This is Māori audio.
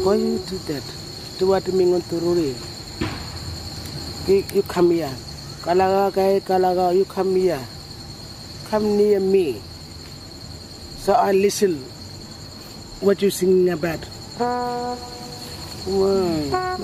Why you do that? Do what Mingon Tururi? You come here. Kalaga, Kalaga, you come here. Come near me. So I listen what you singing about. Wow.